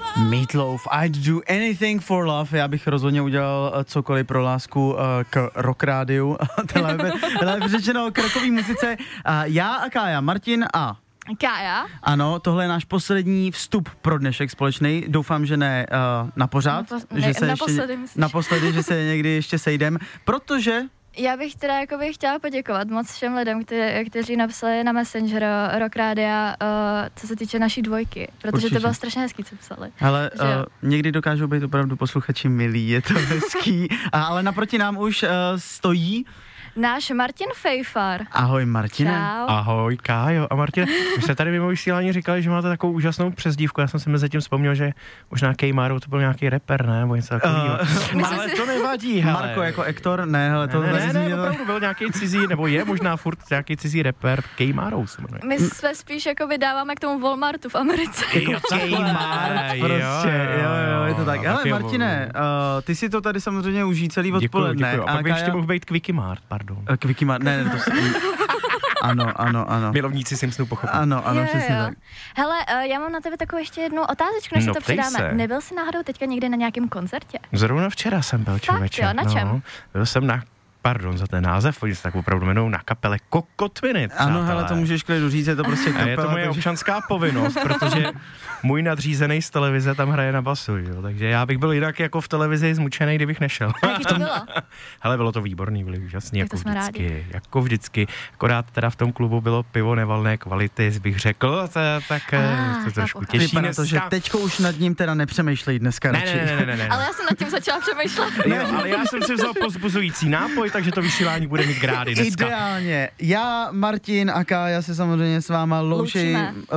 Meatloaf, I'd do anything for love. Já bych rozhodně udělal cokoliv pro lásku k rock rádiu. Lépe řečeno k rockové muzice. Já a Kája, Martin a Kája. Ano, tohle je náš poslední vstup pro dnešek společný. Doufám, že ne na pořád. Naposledy, že se někdy ještě sejdem, protože... Já bych teda jakoby chtěla poděkovat moc všem lidem, kteří napsali na Messenger Rock Rádia, co se týče naší dvojky, protože určitě. To bylo strašně hezký, co psali. Ale někdy dokážou být opravdu posluchači milí, je to hezký. Ale naproti nám už stojí náš Martin Fejfar. Ahoj Martine. Čau. Ahoj Kájo a Martin. My jste tady mimo vysílání říkali, že máte takovou úžasnou přezdívku. Já jsem si mezi tím vzpomněl, že možná Kejmárou to byl nějaký rapper, ne? Nebo něco takového. Ale to nevadí, hele. Marko jako Ektor? Ne, hele, to ne, opravdu byl nějaký cizí, nebo je možná furt nějaký cizí rapper. Kejmárou se jmenuje. My jsme spíš jako vydáváme k tomu Walmartu v Americe. Jako Kmart, prostě. Jo, je to tak. Hele Martine, ty si to tady samozřejmě užij celý odpoledne. Děkuju. A pak bych ještě mohl být Quickie-Mart, pardon. Quickie-Mart, ne, to si... Ano. Milovníci Simpsonů pochopí. Ano, přesně tak. Hele, já mám na tebe takovou ještě jednu otázečku, než to předáme. Nebyl jsi náhodou teďka někde na nějakém koncertě? Zrovna včera jsem byl, člověče. Fakt jo, na čem? Byl jsem na... Pardon za ten název, oni se tak opravdu jmenují na kapele Kokotviny. Ano, hele, to můžeš klidu říct, je to prostě kapela. A je to moje občanská povinnost, protože můj nadřízený z televize tam hraje na basu, jo? Takže já bych byl jinak jako v televizi zmučený, kdybych nešel. A jaký to bylo? Hele, bylo to výborný, byli úžasný, jako vždycky. Akorát teda v tom klubu bylo pivo nevalné kvality, bych řekl, tak to trošku těžší. Vypadá to, že teďko už nad ním teda nepřemýšlej dneska radši. Ne. Ale já jsem nad tím začala přemýšlet. Jo, ale já jsem si vzal povzbuzující nápoj, takže to vysílání bude mít grády dneska. Ideálně. Já, Martin a Kája se samozřejmě s váma loučíme